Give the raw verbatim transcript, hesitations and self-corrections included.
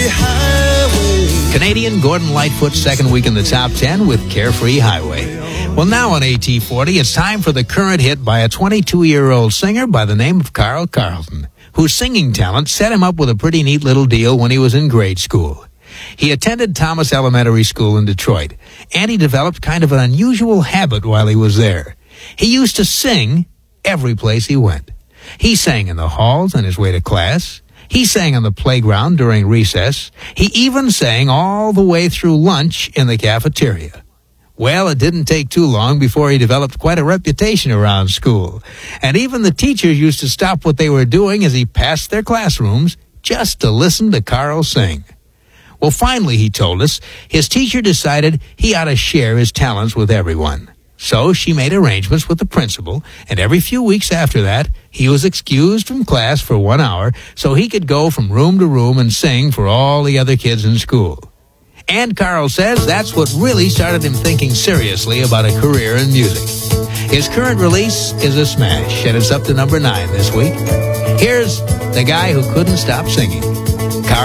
Highway. Canadian Gordon Lightfoot's second week in the top ten with Carefree Highway. Well, now on A T forty, it's time for the current hit by a twenty-two-year-old singer by the name of Carl Carlton, whose singing talent set him up with a pretty neat little deal when he was in grade school. He attended Thomas Elementary School in Detroit, and he developed kind of an unusual habit while he was there. He used to sing every place he went. He sang in the halls on his way to class. He sang on the playground during recess. He even sang all the way through lunch in the cafeteria. Well, it didn't take too long before he developed quite a reputation around school. And even the teachers used to stop what they were doing as he passed their classrooms just to listen to Carl sing. Well, finally, he told us, his teacher decided he ought to share his talents with everyone. So she made arrangements with the principal, and every few weeks after that, he was excused from class for one hour so he could go from room to room and sing for all the other kids in school. And Carl says that's what really started him thinking seriously about a career in music. His current release is a smash, and it's up to number nine this week. Here's The Guy Who Couldn't Stop Singing. Carl